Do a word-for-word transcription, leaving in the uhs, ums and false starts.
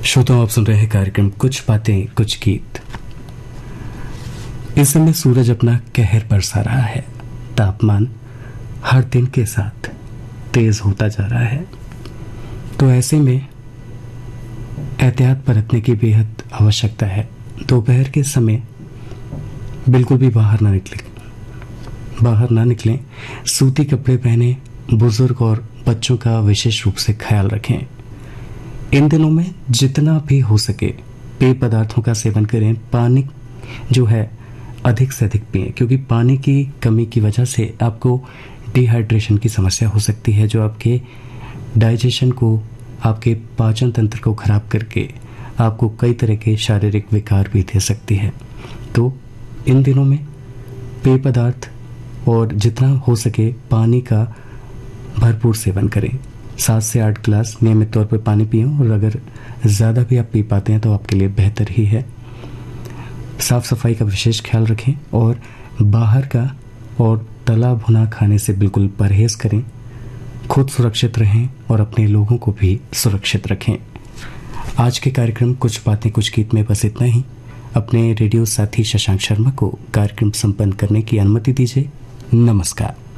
श्रोताओं, आप सुन रहे हैं कार्यक्रम कुछ बातें कुछ गीत। इस समय सूरज अपना कहर बरसा रहा है। तापमान हर दिन के साथ तेज होता जा रहा है, तो ऐसे में एहतियात बरतने की बेहद आवश्यकता है। दोपहर के समय बिल्कुल भी बाहर ना निकलें बाहर ना निकलें सूती कपड़े पहने, बुजुर्ग और बच्चों का विशेष रूप से ख्याल रखें। इन दिनों में जितना भी हो सके पेय पदार्थों का सेवन करें। पानी जो है अधिक से अधिक पिएं, क्योंकि पानी की कमी की वजह से आपको डिहाइड्रेशन की समस्या हो सकती है, जो आपके डाइजेशन को, आपके पाचन तंत्र को खराब करके आपको कई तरह के शारीरिक विकार भी दे सकती है। तो इन दिनों में पेय पदार्थ और जितना हो सके पानी का भरपूर सेवन करें। सात से आठ गिलास नियमित तौर पर पानी पिएं, और अगर ज़्यादा भी आप पी पाते हैं तो आपके लिए बेहतर ही है। साफ सफाई का विशेष ख्याल रखें और बाहर का और तला भुना खाने से बिल्कुल परहेज करें। खुद सुरक्षित रहें और अपने लोगों को भी सुरक्षित रखें। आज के कार्यक्रम कुछ बातें कुछ गीत में बस इतना ही। अपने रेडियो साथी शशांक शर्मा को कार्यक्रम संपन्न करने की अनुमति दीजिए। नमस्कार।